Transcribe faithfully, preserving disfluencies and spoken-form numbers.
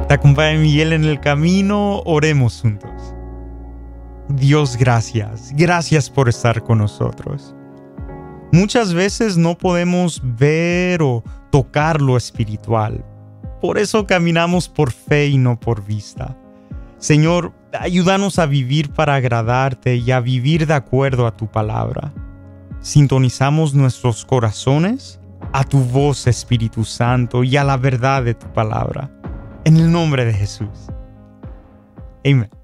Te acompaña Miguel en el camino, oremos juntos. Dios, gracias, gracias por estar con nosotros. Muchas veces no podemos ver o tocar lo espiritual. Por eso caminamos por fe y no por vista. Señor, ayúdanos a vivir para agradarte y a vivir de acuerdo a tu palabra. Sintonizamos nuestros corazones a tu voz, Espíritu Santo, y a la verdad de tu palabra. En el nombre de Jesús. Amén.